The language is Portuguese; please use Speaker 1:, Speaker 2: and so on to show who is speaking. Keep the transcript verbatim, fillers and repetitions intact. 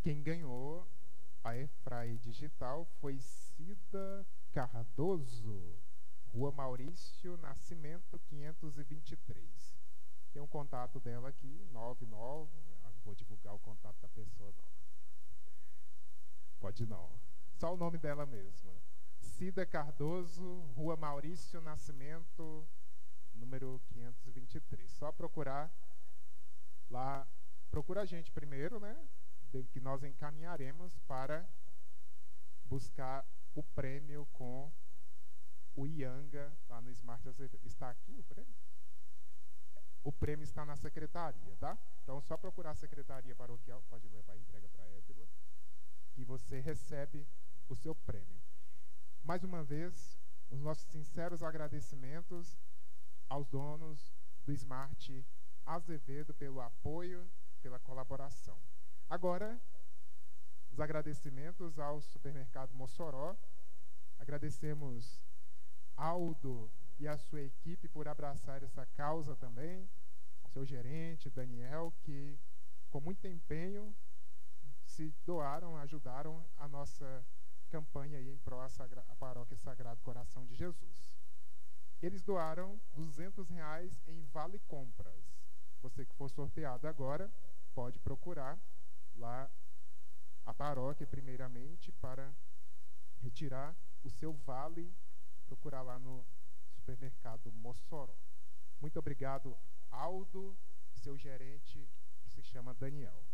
Speaker 1: Quem ganhou a Airfry digital foi Cida Cardoso, Rua Maurício Nascimento, quinhentos e vinte e três. Tem um contato dela aqui, nove nove. Ah, vou divulgar o contato da pessoa, não. Pode não. Só o nome dela mesma. Cida Cardoso, Rua Maurício Nascimento, número quinhentos e vinte e três. Só procurar lá. Procura a gente primeiro, né? Que nós encaminharemos para buscar o prêmio com o Ianga lá no Smart Azevedo. Está aqui o prêmio? O prêmio está na secretaria, tá? Então, só procurar a secretaria paroquial, pode levar a entrega para a Évila, que você recebe o seu prêmio. Mais uma vez, os nossos sinceros agradecimentos aos donos do Smart Azevedo pelo apoio, pela colaboração. Agora, os agradecimentos ao Supermercado Mossoró. Agradecemos Aldo e a sua equipe por abraçar essa causa também, seu gerente, Daniel, que com muito empenho se doaram, ajudaram a nossa campanha aí em pró à Paróquia Sagrado Coração de Jesus. Eles doaram duzentos reais em Vale Compras. Você que for sorteado agora, pode procurar lá a paróquia primeiramente para retirar o seu vale, procurar lá no Supermercado Mossoró. Muito obrigado, Aldo, seu gerente, que se chama Daniel.